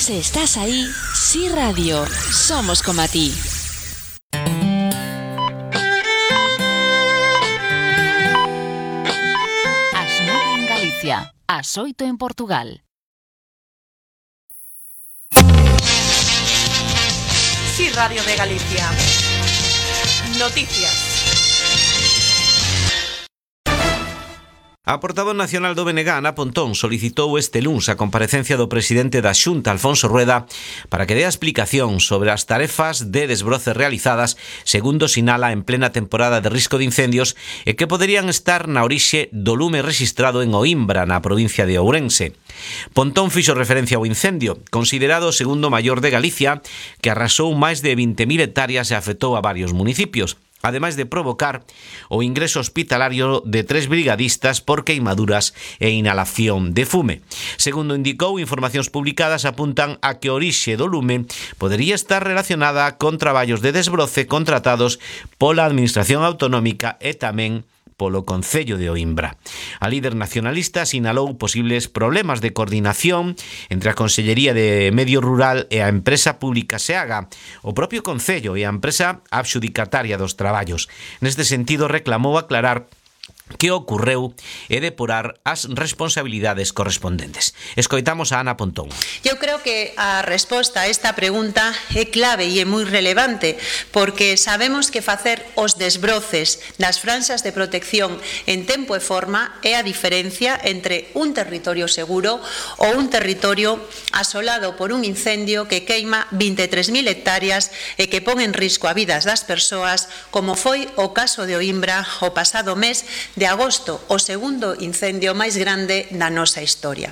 Si estás ahí, Sí Radio, somos como a ti. As 9 en Galicia, as 8 en Portugal. Sí Radio de Galicia. Noticias. A portavoz nacional do BNG, Ana Pontón, solicitou este luns a comparecencia do presidente da Xunta, Alfonso Rueda, para que dea explicación sobre as tarefas de desbroce realizadas, segundo sinala en plena temporada de risco de incendios, e que poderían estar na orixe do lume rexistrado en Oimbra, na provincia de Ourense. Pontón fixo referencia ao incendio, considerado o segundo maior de Galicia, que arrasou máis de 20.000 hectáreas e afectou a varios municipios, ademais de provocar o ingreso hospitalario de 3 brigadistas por queimaduras e inhalación de fume. Segundo indicou, informacións publicadas apuntan a que a orixe do lume podería estar relacionada con traballos de desbroce contratados pola Administración Autonómica e tamén polo Concello de Oimbra. A líder nacionalista sinalou posibles problemas de coordinación entre a Consellería de Medio Rural e a empresa pública SEAGA, o propio Concello e a empresa adxudicataria dos traballos. Neste sentido, reclamou aclarar que ocorreu e depurar as responsabilidades correspondentes. Escoitamos a Ana Pontón. Eu creo que a resposta a esta pregunta é clave e é moi relevante, porque sabemos que facer os desbroces das franxas de protección en tempo e forma é a diferencia entre un territorio seguro ou un territorio asolado por un incendio que queima 23.000 hectáreas e que pon en risco a vidas das persoas, como foi o caso de Oimbra o pasado mes de agosto, o segundo incendio máis grande da nosa historia.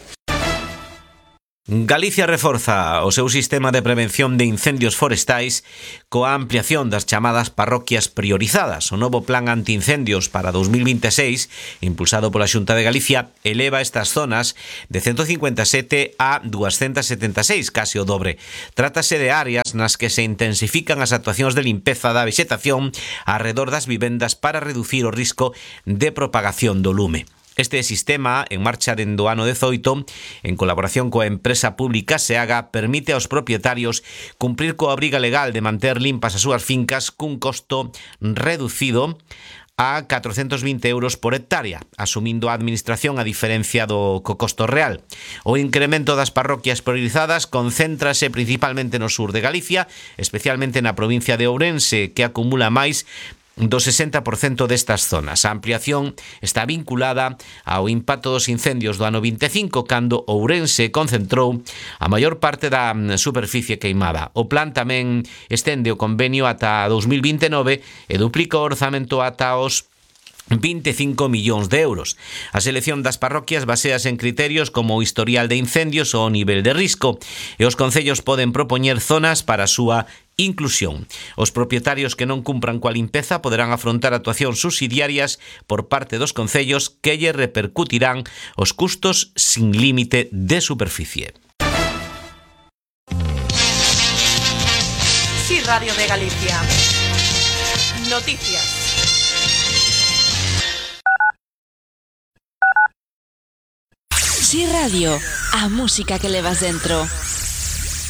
Galicia reforza o seu sistema de prevención de incendios forestais coa ampliación das chamadas parroquias priorizadas. O novo plan antiincendios para 2026, impulsado pola Xunta de Galicia, eleva estas zonas de 157 a 276, case o dobre. Trátase de áreas nas que se intensifican as actuacións de limpeza da vexetación arredor das vivendas para reducir o risco de propagación do lume. Este sistema, en marcha dende o ano 18, en colaboración coa empresa pública SEAGA, permite aos propietarios cumprir coa obriga legal de manter limpas as súas fincas cun costo reducido a 420 euros por hectárea, asumindo a administración a diferencia do costo real. O incremento das parroquias priorizadas concéntrase principalmente no sur de Galicia, especialmente na provincia de Ourense, que acumula máis do 60% destas zonas. A ampliación está vinculada ao impacto dos incendios do ano 25, cando Ourense concentrou a maior parte da superficie queimada. O plan tamén estende o convenio ata 2029 e duplica o orzamento ata os 25 millóns de euros. A selección das parroquias baseas en criterios como o historial de incendios ou o nivel de risco, e os concellos poden propoñer zonas para a súa inclusión. Os propietarios que non cumpran coa limpeza poderán afrontar actuacións subsidiarias por parte dos concellos que lle repercutirán os custos sin límite de superficie. Sí Radio de Galicia. Noticias. Sí Radio, a música que levas dentro.